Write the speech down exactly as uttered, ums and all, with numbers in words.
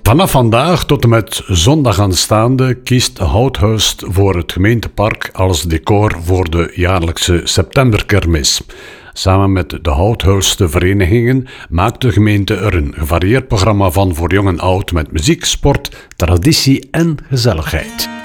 Vanaf vandaag tot en met zondag aanstaande kiest Houthulst voor het gemeentepark als decor voor de jaarlijkse septemberkermis. Samen met de Houthulster verenigingen maakt de gemeente er een gevarieerd programma van voor jong en oud met muziek, sport, traditie en gezelligheid.